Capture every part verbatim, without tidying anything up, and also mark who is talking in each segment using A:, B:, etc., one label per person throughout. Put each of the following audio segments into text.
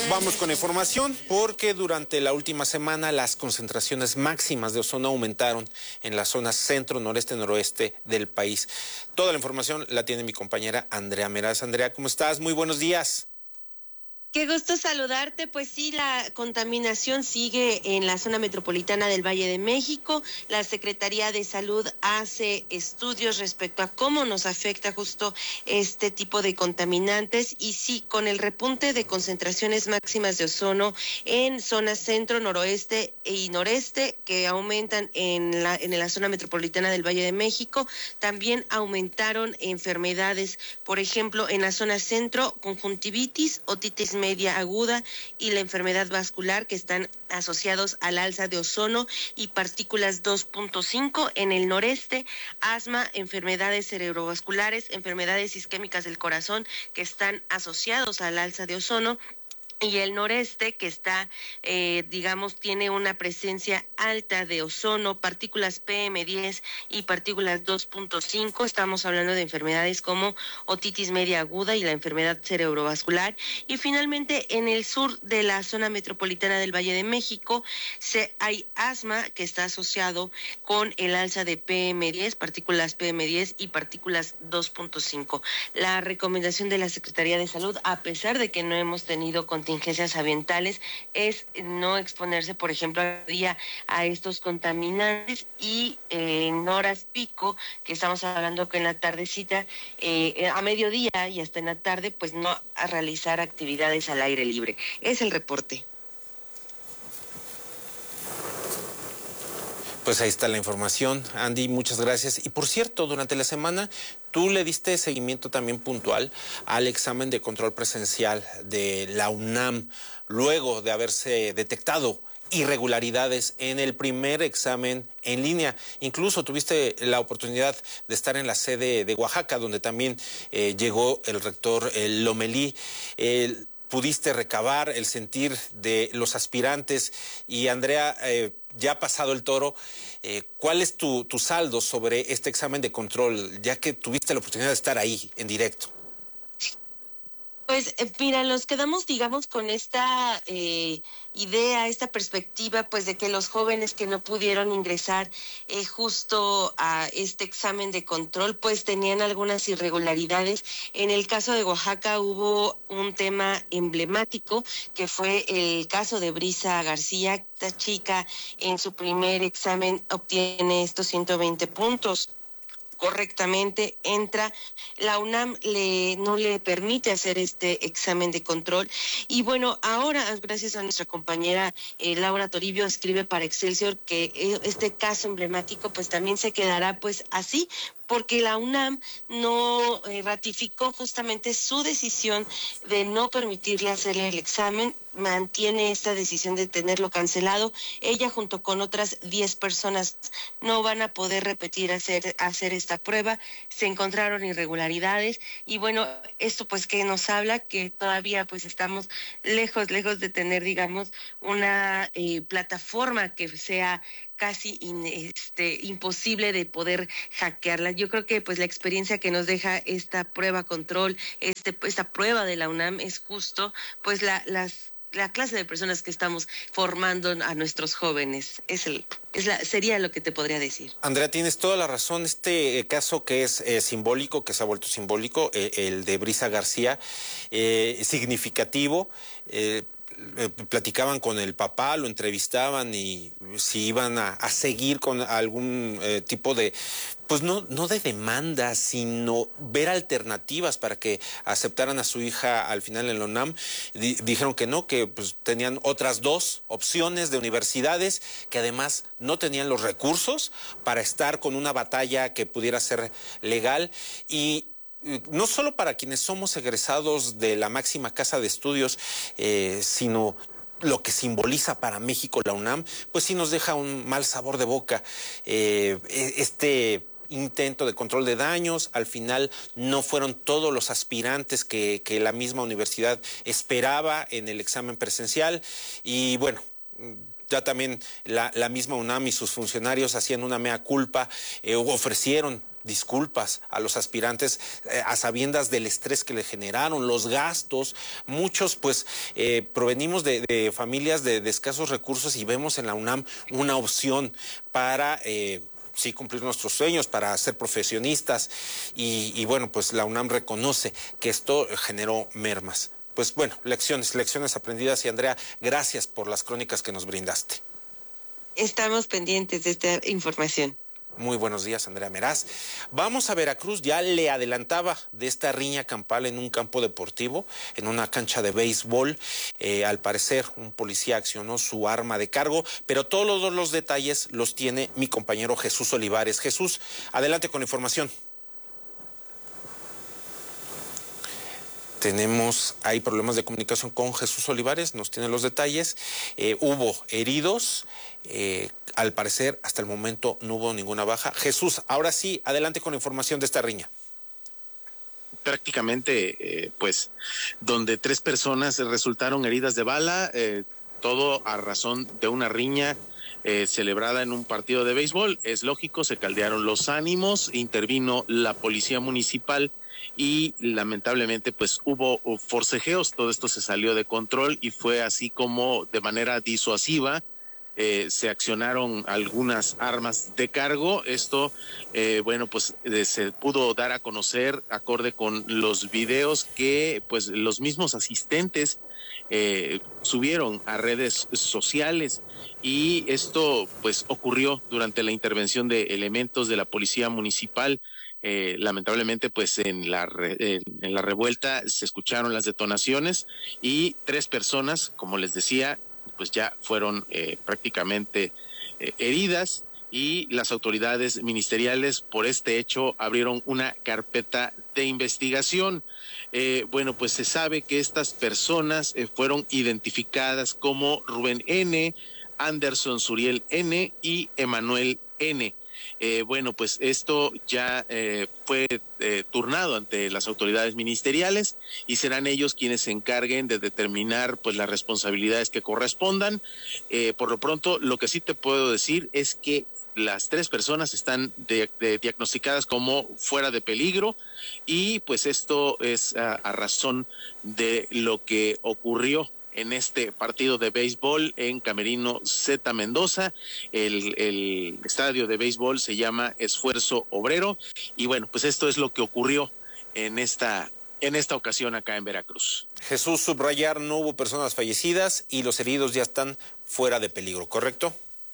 A: Vamos con la información porque durante la última semana las concentraciones máximas de ozono aumentaron en la zona centro, noreste, noroeste del país. Toda la información la tiene mi compañera Andrea Meraz. Andrea, ¿cómo estás? Muy buenos días.
B: Qué gusto saludarte. Pues sí, la contaminación sigue en la zona metropolitana del Valle de México. La Secretaría de Salud hace estudios respecto a cómo nos afecta justo este tipo de contaminantes. Y sí, con el repunte de concentraciones máximas de ozono en zona centro, noroeste y noreste, que aumentan en la, en la zona metropolitana del Valle de México, también aumentaron enfermedades. Por ejemplo, en la zona centro, conjuntivitis, otitis media aguda y la enfermedad vascular, que están asociados al alza de ozono y partículas dos punto cinco. En el noreste, asma, enfermedades cerebrovasculares, enfermedades isquémicas del corazón, que están asociados al alza de ozono. Y el noreste, que está, eh, digamos, tiene una presencia alta de ozono, partículas P M diez y partículas dos punto cinco. Estamos hablando de enfermedades como otitis media aguda y la enfermedad cerebrovascular. Y finalmente, en el sur de la zona metropolitana del Valle de México, se, hay asma, que está asociado con el alza de P M diez, partículas P M diez y partículas dos punto cinco. La recomendación de la Secretaría de Salud, a pesar de que no hemos tenido contingencias ambientales, es no exponerse, por ejemplo, a, día a estos contaminantes y eh, en horas pico, que estamos hablando que en la tardecita, eh, a mediodía y hasta en la tarde, pues no a realizar actividades al aire libre. Es el reporte.
A: Pues ahí está la información, Andy, muchas gracias. Y por cierto, durante la semana tú le diste seguimiento también puntual al examen de control presencial de la UNAM, luego de haberse detectado irregularidades en el primer examen en línea. Incluso tuviste la oportunidad de estar en la sede de Oaxaca, donde también eh, llegó el rector el Lomelí. El, pudiste recabar el sentir de los aspirantes y Andrea, eh, ya ha pasado el toro, eh, ¿cuál es tu, tu saldo sobre este examen de control, ya que tuviste la oportunidad de estar ahí en directo?
B: Pues eh, mira, nos quedamos, digamos, con esta eh, idea, esta perspectiva, pues de que los jóvenes que no pudieron ingresar eh, justo a este examen de control, pues tenían algunas irregularidades. En el caso de Oaxaca hubo un tema emblemático, que fue el caso de Brisa García. Esta chica en su primer examen obtiene estos ciento veinte puntos. Correctamente entra, la UNAM le no le permite hacer este examen de control y bueno, ahora gracias a nuestra compañera eh, Laura Toribio, escribe para Excelsior que eh, este caso emblemático pues también se quedará pues así, porque la UNAM no eh, ratificó justamente su decisión de no permitirle hacerle el examen, mantiene esta decisión de tenerlo cancelado. Ella junto con otras diez personas no van a poder repetir hacer, hacer esta prueba. Se encontraron irregularidades y bueno, esto pues que nos habla que todavía pues estamos lejos, lejos de tener, digamos, una eh, plataforma que sea casi in, este, imposible de poder hackearla. Yo creo que pues la experiencia que nos deja esta prueba control, este, esta prueba de la UNAM es justo pues la, las, la clase de personas que estamos formando a nuestros jóvenes. Es el, es la, sería lo que te podría decir.
A: Andrea, tienes toda la razón. Este caso que es eh, simbólico, que se ha vuelto simbólico, eh, el de Brisa García, eh, significativo. Eh, platicaban con el papá, lo entrevistaban y si iban a, a seguir con algún eh, tipo de, pues no, no de demanda, sino ver alternativas para que aceptaran a su hija al final en la UNAM. Di, dijeron que no, que pues tenían otras dos opciones de universidades que además no tenían los recursos para estar con una batalla que pudiera ser legal y no solo para quienes somos egresados de la máxima casa de estudios, eh, sino lo que simboliza para México la UNAM, pues sí nos deja un mal sabor de boca. Eh, este intento de control de daños, al final no fueron todos los aspirantes que, que la misma universidad esperaba en el examen presencial y bueno, ya también la, la misma UNAM y sus funcionarios hacían una mea culpa, eh, ofrecieron disculpas a los aspirantes eh, a sabiendas del estrés que le generaron, los gastos. Muchos pues eh, provenimos de, de familias de, de escasos recursos y vemos en la UNAM una opción para eh, sí cumplir nuestros sueños, para ser profesionistas y, y bueno, pues la UNAM reconoce que esto generó mermas. Pues bueno, lecciones, lecciones aprendidas y Andrea, gracias por las crónicas que nos brindaste.
B: Estamos pendientes de esta información.
A: Muy buenos días, Andrea Meraz. Vamos a Veracruz, ya le adelantaba de esta riña campal en un campo deportivo, en una cancha de béisbol. Eh, al parecer, un policía accionó su arma de cargo, pero todos los detalles los tiene mi compañero Jesús Olivares. Jesús, adelante con la información. Tenemos, hay problemas de comunicación con Jesús Olivares, nos tiene los detalles. Eh, hubo heridos, eh, al parecer hasta el momento no hubo ninguna baja. Jesús, ahora sí, adelante con la información de esta riña.
C: Prácticamente, eh, pues, donde tres personas resultaron heridas de bala, eh, todo a razón de una riña eh, celebrada en un partido de béisbol. Es lógico, se caldearon los ánimos, intervino la policía municipal y lamentablemente pues hubo forcejeos, todo esto se salió de control y fue así como de manera disuasiva eh, se accionaron algunas armas de cargo. Esto, eh, bueno, pues eh, se pudo dar a conocer acorde con los videos que pues los mismos asistentes eh, subieron a redes sociales y esto pues ocurrió durante la intervención de elementos de la policía municipal. Eh, lamentablemente pues en la re, eh, en la revuelta se escucharon las detonaciones y tres personas, como les decía, pues ya fueron eh, prácticamente eh, heridas y las autoridades ministeriales por este hecho abrieron una carpeta de investigación. Eh, bueno, pues se sabe que estas personas eh, fueron identificadas como Rubén N., Anderson Suriel N. y Emanuel N. Eh, bueno, pues esto ya eh, fue eh, turnado ante las autoridades ministeriales y serán ellos quienes se encarguen de determinar pues las responsabilidades que correspondan. Eh, por lo pronto, lo que sí te puedo decir es que las tres personas están de, de, diagnosticadas como fuera de peligro y pues esto es a, a razón de lo que ocurrió en este partido de béisbol en Camerino Zeta Mendoza. El, el estadio de béisbol se llama Esfuerzo Obrero y bueno, pues esto es lo que ocurrió en esta, en esta ocasión acá en Veracruz.
A: Jesús, subrayar, no hubo personas fallecidas y los heridos ya están fuera de peligro, ¿correcto?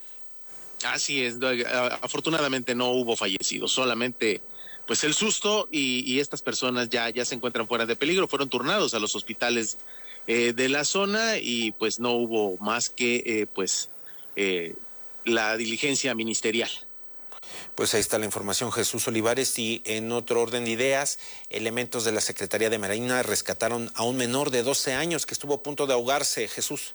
C: Así es, afortunadamente no hubo fallecidos, solamente pues el susto y, y estas personas ya, ya se encuentran fuera de peligro, fueron turnados a los hospitales Eh, de la zona y pues no hubo más que eh, pues eh, la diligencia ministerial.
A: Pues ahí está la información, Jesús Olivares. Y en otro orden de ideas, elementos de la Secretaría de Marina rescataron a un menor de doce años que estuvo a punto de ahogarse. Jesús.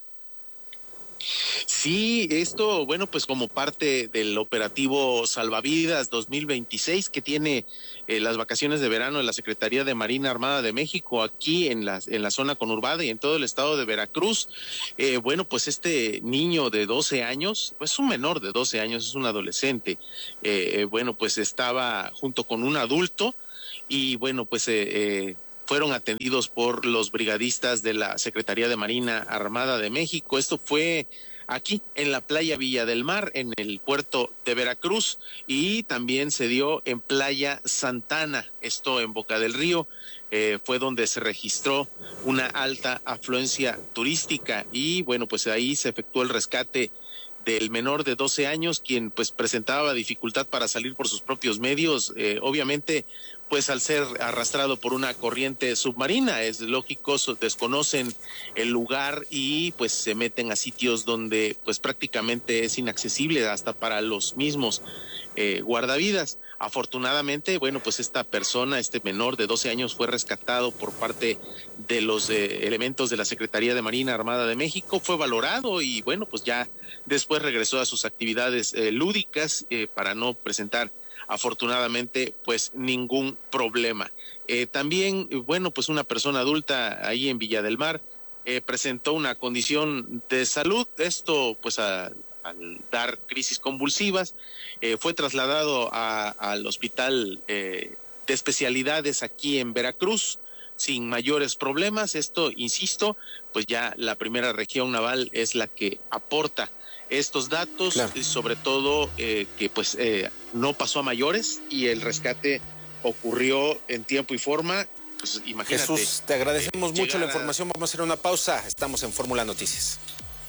C: Sí, esto, bueno, pues como parte del operativo Salvavidas dos mil veintiséis que tiene eh, las vacaciones de verano de la Secretaría de Marina Armada de México aquí en la, en la zona conurbada y en todo el estado de Veracruz. Eh, bueno, pues este niño de doce años, pues un menor de doce años, es un adolescente, eh, eh, bueno, pues estaba junto con un adulto y bueno, pues eh, eh, fueron atendidos por los brigadistas de la Secretaría de Marina Armada de México. Esto fue aquí en la playa Villa del Mar, en el puerto de Veracruz, y también se dio en Playa Santana, esto en Boca del Río. Eh, fue donde se registró una alta afluencia turística y bueno, pues ahí se efectuó el rescate del menor de doce años, quien pues presentaba dificultad para salir por sus propios medios, eh, obviamente pues al ser arrastrado por una corriente submarina, es lógico, desconocen el lugar y pues se meten a sitios donde pues prácticamente es inaccesible hasta para los mismos eh, guardavidas. Afortunadamente, bueno, pues esta persona, este menor de doce años fue rescatado por parte de los eh, elementos de la Secretaría de Marina Armada de México, fue valorado y bueno, pues ya después regresó a sus actividades eh, lúdicas eh, para no presentar afortunadamente pues ningún problema. Eh, también, bueno, pues una persona adulta ahí en Villa del Mar eh, presentó una condición de salud, esto pues a al dar crisis convulsivas. Eh, fue trasladado a, al hospital eh, de especialidades aquí en Veracruz sin mayores problemas. Esto, insisto, pues ya la primera región naval es la que aporta estos datos, claro. Y sobre todo eh, que pues eh, no pasó a mayores y el rescate ocurrió en tiempo y forma. Pues imagínate.
A: Jesús, te agradecemos eh, mucho la información. Vamos a hacer una pausa. Estamos en Fórmula Noticias.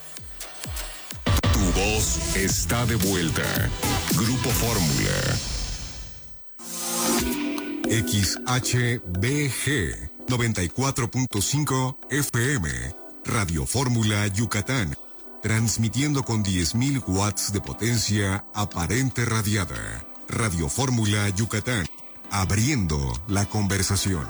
D: Tu voz está de vuelta. Grupo Fórmula. X H B G noventa y cuatro punto cinco F M. Radio Fórmula Yucatán. Transmitiendo con diez mil watts de potencia aparente radiada. Radio Fórmula Yucatán. Abriendo la conversación.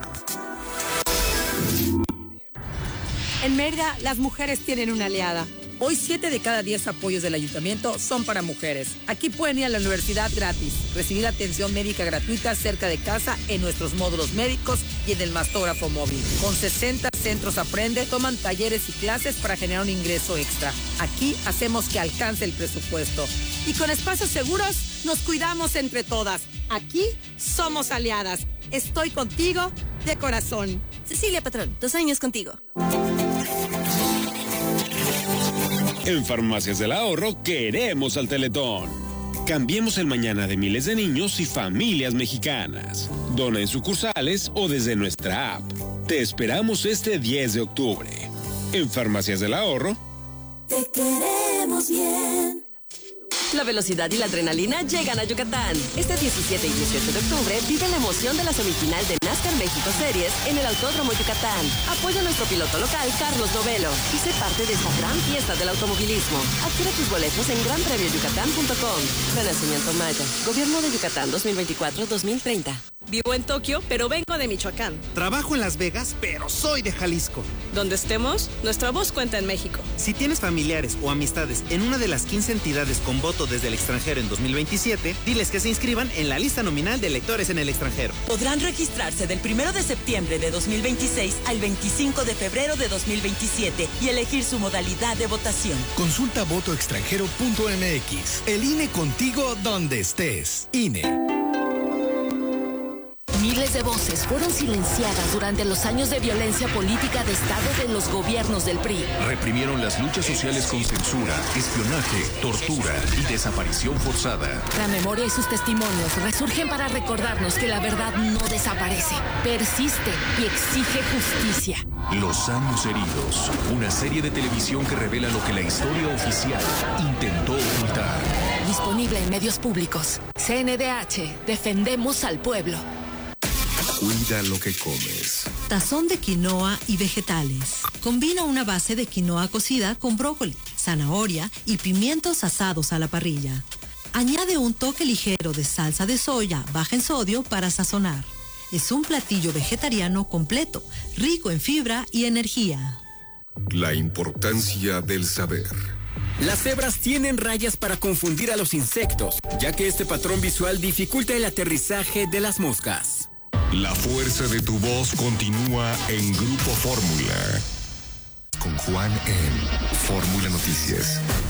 E: En Mérida, las mujeres tienen una aliada. Hoy, siete de cada diez apoyos del ayuntamiento son para mujeres. Aquí pueden ir a la universidad gratis, recibir atención médica gratuita cerca de casa en nuestros módulos médicos y en el mastógrafo móvil. Con sesenta centros Aprende, toman talleres y clases para generar un ingreso extra. Aquí hacemos que alcance el presupuesto. Y con espacios seguros, nos cuidamos entre todas. Aquí somos aliadas. Estoy contigo de corazón.
F: Cecilia Patrón, dos años contigo.
G: En Farmacias del Ahorro queremos al Teletón. Cambiemos el mañana de miles de niños y familias mexicanas. Dona en sucursales o desde nuestra app. Te esperamos este diez de octubre. En Farmacias del Ahorro.
F: Te queremos bien. La velocidad y la adrenalina llegan a Yucatán. Este diecisiete y dieciocho de octubre vive la emoción de la semifinal de NASCAR México Series en el Autódromo Yucatán. Apoya a nuestro piloto local, Carlos Novelo, y sé parte de esta gran fiesta del automovilismo. Adquiere tus boletos en gran premio yucatán punto com. Renacimiento Maya. Gobierno de Yucatán dos mil veinticuatro a dos mil treinta.
H: Vivo en Tokio, pero vengo de Michoacán.
I: Trabajo en Las Vegas, pero soy de Jalisco.
H: Donde estemos, nuestra voz cuenta en México.
I: Si tienes familiares o amistades en una de las quince entidades con voto desde el extranjero en dos mil veintisiete, diles que se inscriban en la lista nominal de electores en el extranjero.
J: Podrán registrarse del primero de septiembre de dos mil veintiséis al veinticinco de febrero de dos mil veintisiete y elegir su modalidad de votación.
K: Consulta voto extranjero punto m x. El I N E contigo donde estés. I N E.
L: Miles de voces fueron silenciadas durante los años de violencia política de Estado de los gobiernos del P R I.
M: Reprimieron las luchas sociales con censura, espionaje, tortura y desaparición forzada.
L: La memoria y sus testimonios resurgen para recordarnos que la verdad no desaparece, persiste y exige justicia.
M: Los años heridos, una serie de televisión que revela lo que la historia oficial intentó ocultar.
L: Disponible en medios públicos. C N D H, defendemos al pueblo.
D: Cuida lo que comes.
N: Tazón de quinoa y vegetales. Combina una base de quinoa cocida con brócoli, zanahoria y pimientos asados a la parrilla. Añade un toque ligero de salsa de soya baja en sodio para sazonar. Es un platillo vegetariano completo, rico en fibra y energía.
D: La importancia del saber.
O: Las cebras tienen rayas para confundir a los insectos, ya que este patrón visual dificulta el aterrizaje de las moscas.
D: La fuerza de tu voz continúa en Grupo Fórmula. Con Juan en Fórmula Noticias.